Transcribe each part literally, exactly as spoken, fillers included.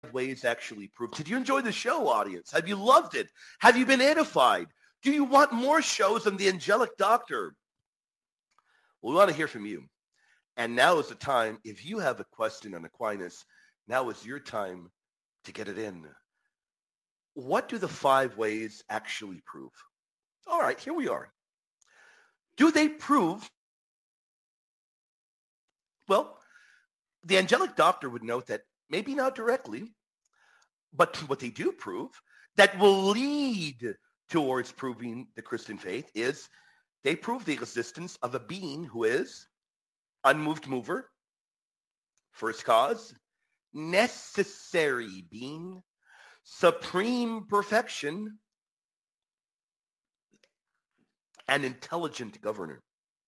ways actually prove. Did you enjoy the show, audience? Have you loved it? Have you been edified? Do you want more shows on the Angelic Doctor? Well, we want to hear from you. And now is the time. If you have a question on Aquinas, now is your time to get it in. What do the five ways actually prove? All right, here we are. Do they prove? Well, the Angelic Doctor would note that maybe not directly, but what they do prove that will lead towards proving the Christian faith is they prove the existence of a being who is unmoved mover, first cause, necessary being, supreme perfection, and intelligent governor.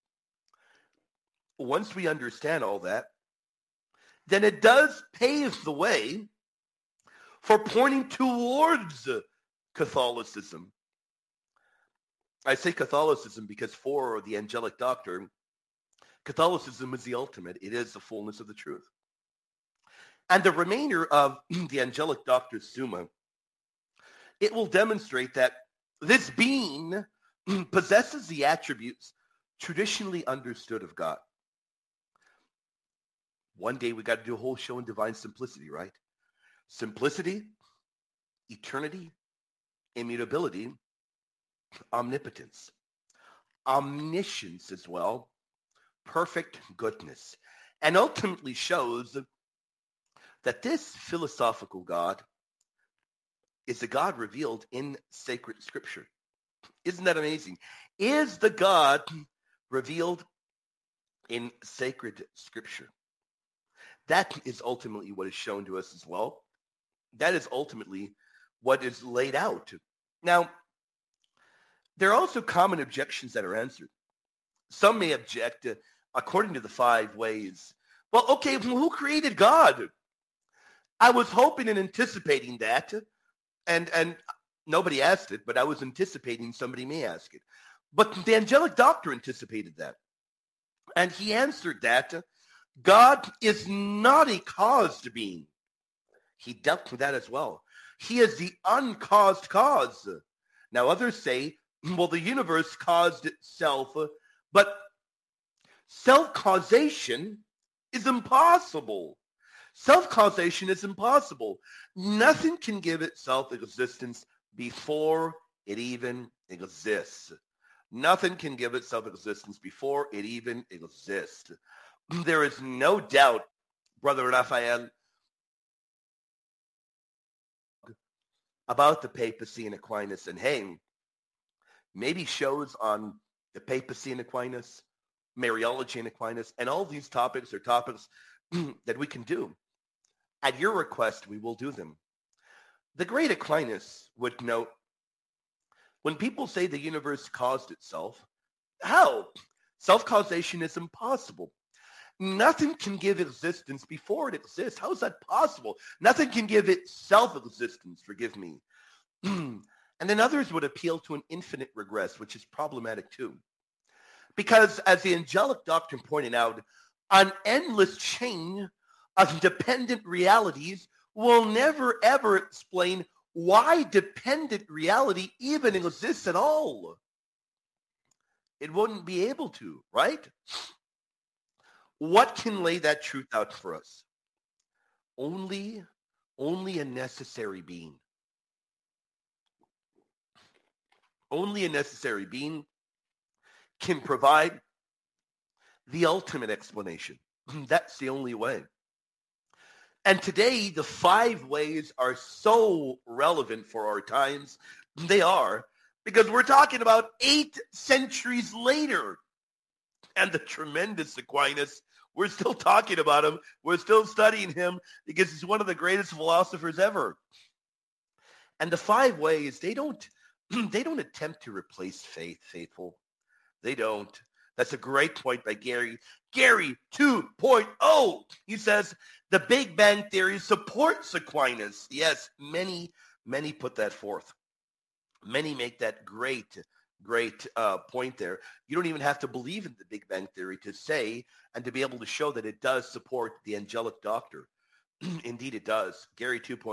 Once we understand all that, then it does pave the way for pointing towards Catholicism. I say Catholicism because for the Angelic Doctor, Catholicism is the ultimate. It is the fullness of the truth. And the remainder of the Angelic Doctor's Summa, it will demonstrate that this being possesses the attributes traditionally understood of God. One day we got to do a whole show on divine simplicity, right? Simplicity, eternity, immutability, omnipotence, omniscience as well, perfect goodness, and ultimately shows that this philosophical God is the God revealed in sacred scripture. Isn't that amazing? Is the God revealed in sacred scripture. That is ultimately what is shown to us as well. That is ultimately what is laid out. Now, there are also common objections that are answered. Some may object, uh, according to the five ways. Well, okay, well, who created God? I was hoping and anticipating that, and and nobody asked it, but I was anticipating somebody may ask it. But the Angelic Doctor anticipated that. And he answered that God is not a caused being. He dealt with that as well. He is the uncaused cause. Now others say, well, the universe caused itself, but self-causation is impossible. Self-causation is impossible. Nothing can give itself existence before it even exists. Nothing can give itself existence before it even exists. There is no doubt, Brother Raphael, about the papacy and Aquinas. And hey, maybe shows on the papacy and Aquinas, Mariology and Aquinas, and all these topics are topics that we can do. At your request, we will do them. The great Aquinas would note, when people say the universe caused itself, how? Self-causation is impossible. Nothing can give existence before it exists. How is that possible? Nothing can give it self-existence, forgive me. And then others would appeal to an infinite regress, which is problematic too. Because as the Angelic Doctrine pointed out, an endless chain of dependent realities will never ever explain why dependent reality even exists at all. It wouldn't be able to, right? What can lay that truth out for us? Only, only a necessary being. Only a necessary being can provide the ultimate explanation. That's the only way. And today, the five ways are so relevant for our times. They are, because we're talking about eight centuries later. And the tremendous Aquinas, we're still talking about him. We're still studying him because he's one of the greatest philosophers ever. And the five ways, they don't, they don't attempt to replace faith, faithful. They don't. That's a great point by Gary. Gary two point oh. He says, the Big Bang Theory supports Aquinas. Yes, many, many put that forth. Many make that great, great uh, point there. You don't even have to believe in the Big Bang Theory to say and to be able to show that it does support the Angelic Doctor. Indeed, it does. Gary two point